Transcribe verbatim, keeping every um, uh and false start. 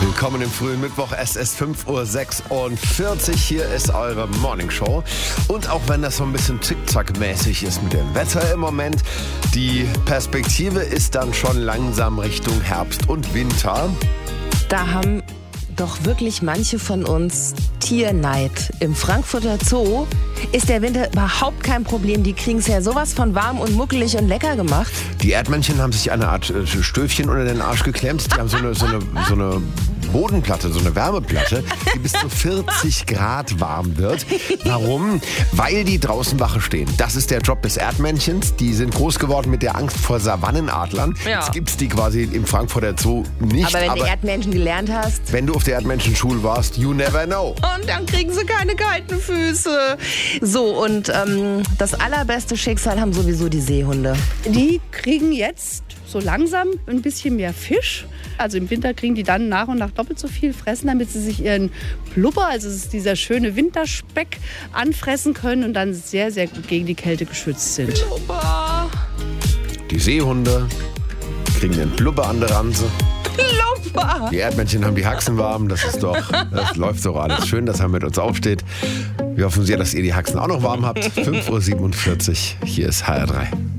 Willkommen im frühen Mittwoch, es ist fünf Uhr sechsundvierzig, hier ist eure Morning Show. Und auch wenn das so ein bisschen zickzack-mäßig ist mit dem Wetter im Moment, die Perspektive ist dann schon langsam Richtung Herbst und Winter. Da haben doch wirklich manche von uns Tierneid. Im Frankfurter Zoo ist der Winter überhaupt kein Problem. Die kriegen es ja sowas von warm und muckelig und lecker gemacht. Die Erdmännchen haben sich eine Art äh, Stöfchen unter den Arsch geklemmt. Die haben so eine, so eine, so eine Bodenplatte, so eine Wärmeplatte, die bis zu vierzig Grad warm wird. Warum? Weil die draußen Wache stehen. Das ist der Job des Erdmännchens. Die sind groß geworden mit der Angst vor Savannenadlern. Ja. Jetzt gibt es die quasi im Frankfurter Zoo nicht. Aber wenn aber du Erdmännchen gelernt hast... Wenn du auf der Erdmännchenschule warst, you never know. Und dann kriegen sie keine kalten Füße. So, und ähm, das allerbeste Schicksal haben sowieso die Seehunde. Die kriegen jetzt so langsam ein bisschen mehr Fisch. Also im Winter kriegen die dann nach und nach doppelt so viel fressen, damit sie sich ihren Blubber, also es ist dieser schöne Winterspeck, anfressen können und dann sehr, sehr gut gegen die Kälte geschützt sind. Blubber. Die Seehunde kriegen den Blubber an der Ranse. Blubber. Die Erdmännchen haben die Haxen warm. Das ist doch, das läuft doch alles schön, dass er mit uns aufsteht. Wir hoffen sehr, dass ihr die Haxen auch noch warm habt. fünf Uhr siebenundvierzig, hier ist H R drei.